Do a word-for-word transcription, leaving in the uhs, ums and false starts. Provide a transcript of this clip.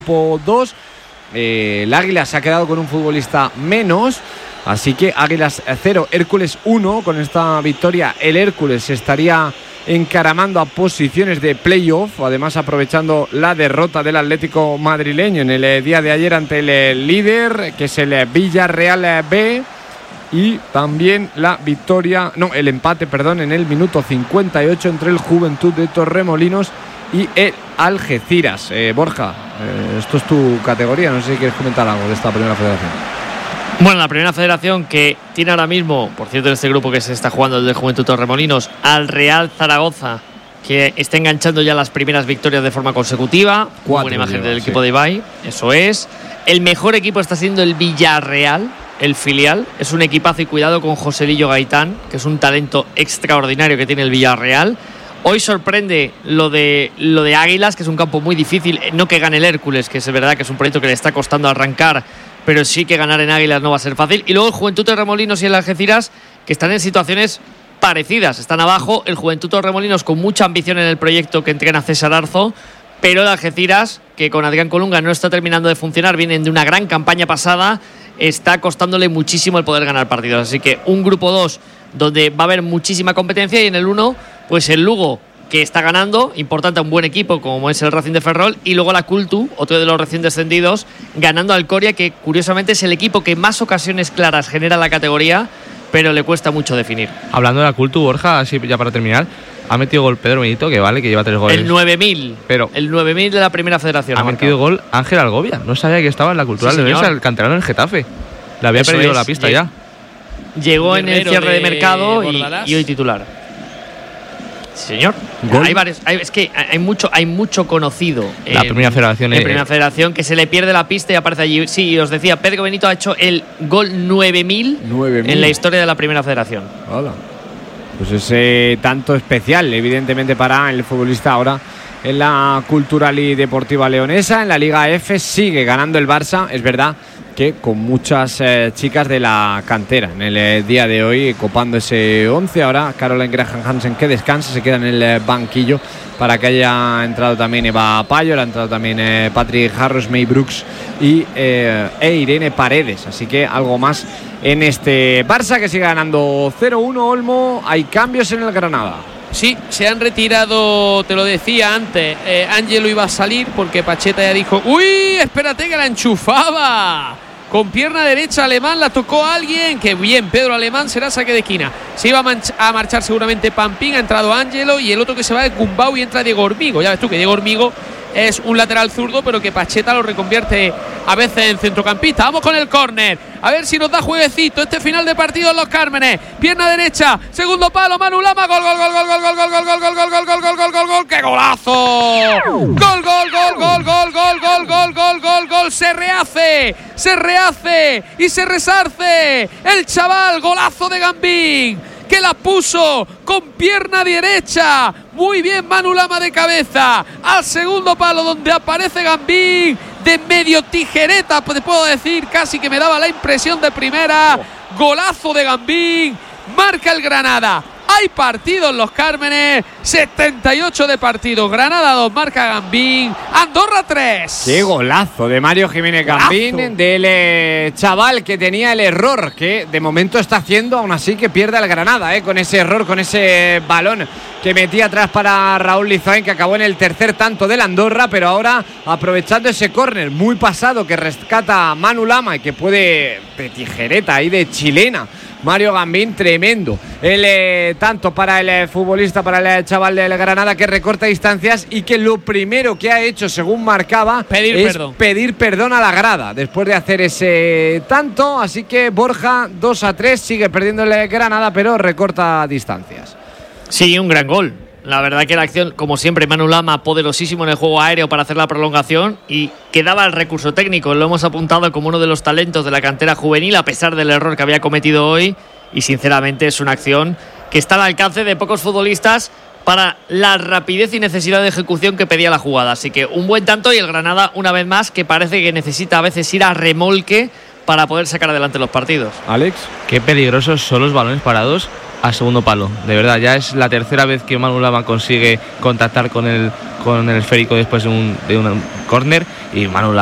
grupo dos. Eh, el Águila se ha quedado con un futbolista menos, así que Águilas cero, Hércules uno. Con esta victoria el Hércules se estaría encaramando a posiciones de playoff, además aprovechando la derrota del Atlético madrileño en el día de ayer ante el líder, que es el Villarreal B, y también la victoria, no, el empate, perdón, en el minuto cincuenta y ocho entre el Juventud de Torremolinos y el Algeciras. eh, Borja, eh, esto es tu categoría, no sé si quieres comentar algo de esta primera federación. Bueno, la primera federación que tiene ahora mismo, por cierto, en este grupo que se está jugando el de Juventud Torremolinos, al Real Zaragoza, que está enganchando ya las primeras victorias de forma consecutiva. Cuatro, buena imagen lleva, del equipo sí. de Ibai, eso es. El mejor equipo está siendo el Villarreal, el filial. Es un equipazo, y cuidado con Joselillo Gaitán, que es un talento extraordinario que tiene el Villarreal. Hoy sorprende lo de, lo de Águilas, que es un campo muy difícil. No que gane el Hércules, que es verdad que es un proyecto que le está costando arrancar, pero sí que ganar en Águilas no va a ser fácil. Y luego el Juventud Torremolinos y el Algeciras, que están en situaciones parecidas. Están abajo, el Juventud Torremolinos con mucha ambición en el proyecto que entrena César Arzo, pero el Algeciras, que con Adrián Colunga no está terminando de funcionar, vienen de una gran campaña pasada, está costándole muchísimo el poder ganar partidos. Así que un grupo dos donde va a haber muchísima competencia, y en el uno, pues el Lugo, que está ganando, importante a un buen equipo como es el Racing de Ferrol, y luego la Cultu, otro de los recién descendidos, ganando al Coria, que curiosamente es el equipo que más ocasiones claras genera la categoría, pero le cuesta mucho definir. Hablando de la Cultu, Borja, así ya para terminar, ha metido gol Pedro Benito, que vale, que lleva tres goles. El nueve mil, pero el nueve mil de la primera federación. Ha, ha metido gol Ángel Algovia, no sabía que estaba en la Cultural sí, de Benesa, el canterano en Getafe. Le había Eso perdido es. la pista Lleg- ya. Llegó en el cierre de, de mercado y, y hoy titular. Señor, ¿Gol? hay varios, hay, es que hay mucho, hay mucho conocido. La en, primera federación. En eh, primera federación que se le pierde la pista y aparece allí. Sí, os decía, Pedro Benito ha hecho el gol nueve mil en la historia de la primera federación. Hola. Pues ese tanto especial, evidentemente, para el futbolista ahora en la Cultural y Deportiva Leonesa. En la Liga F sigue ganando el Barça, es verdad que con muchas eh, chicas de la cantera en el eh, día de hoy, copando ese once. Ahora Caroline Graham Hansen, que descansa, se queda en el eh, banquillo, para que haya entrado también Eva Payo, ha entrado también eh, Patrick Harris, May Brooks y eh, e Irene Paredes. Así que algo más en este Barça, que sigue ganando cero uno. Olmo, hay cambios en el Granada. Sí, se han retirado, te lo decía antes, eh, Ángelo iba a salir porque Pacheta ya dijo, uy, espérate que la enchufaba. Con pierna derecha Alemán, la tocó a alguien, que bien, Pedro Alemán, será saque de esquina. Se iba a, manch- a marchar seguramente Pampín, ha entrado Ángelo, y el otro que se va es Gumbau y entra Diego Hormigo. Ya ves tú que Diego Hormigo es un lateral zurdo, pero que Pacheta lo reconvierte a veces en centrocampista. Vamos con el córner, a ver si nos da jueguecito este final de partido en Los Cármenes. Pierna derecha, segundo palo, Manu Lama, gol, gol, gol, gol, gol, gol, gol, gol, gol, gol, gol, gol, gol, gol, gol, gol, gol, ¡qué golazo! Gol, gol, gol, gol, gol, gol, gol, gol, gol, gol, gol, se rehace, se rehace y se resarce el chaval, golazo de Gambín, que la puso con pierna derecha. Muy bien Manu Lama de cabeza al segundo palo, donde aparece Gambín de medio tijereta, te puedo decir, casi que me daba la impresión de primera. Golazo de Gambín, marca el Granada. Hay partido en Los Cármenes, setenta y ocho de partido, Granada dos, marca Gambín, Andorra tres. Qué golazo de Mario Jiménez Gambín, golazo del eh, chaval que tenía el error, que de momento está haciendo, aún así que pierde al Granada, eh, con ese error, con ese balón que metía atrás para Raúl Lizoen, que acabó en el tercer tanto del Andorra, pero ahora aprovechando ese córner muy pasado que rescata Manu Lama y que puede de tijereta ahí de chilena Mario Gambín, tremendo el eh, tanto para el eh, futbolista, para el eh, chaval del Granada, que recorta distancias y que lo primero que ha hecho, según marcaba, pedir es perdón. pedir perdón a la grada después de hacer ese tanto. Así que Borja, dos a tres, sigue perdiendo el Granada, pero recorta distancias. Sí, un gran gol. La verdad que la acción, como siempre, Manu Lama poderosísimo en el juego aéreo para hacer la prolongación, y quedaba el recurso técnico. Lo hemos apuntado como uno de los talentos de la cantera juvenil, a pesar del error que había cometido hoy, y sinceramente es una acción que está al alcance de pocos futbolistas para la rapidez y necesidad de ejecución que pedía la jugada. Así que un buen tanto, y el Granada, una vez más, que parece que necesita a veces ir a remolque para poder sacar adelante los partidos. Alex, qué peligrosos son los balones parados a segundo palo. De verdad, ya es la tercera vez que Manu Lama consigue contactar con el, con el esférico después de un, de un córner, y Manu Lama